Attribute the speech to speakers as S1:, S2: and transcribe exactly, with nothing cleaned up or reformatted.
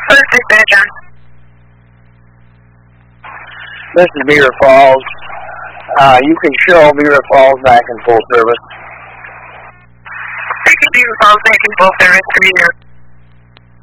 S1: First dispatcher.
S2: This is Beaver Falls. Uh, you can show Beaver Falls back in full service.
S1: Beaver Falls back in full service, three years.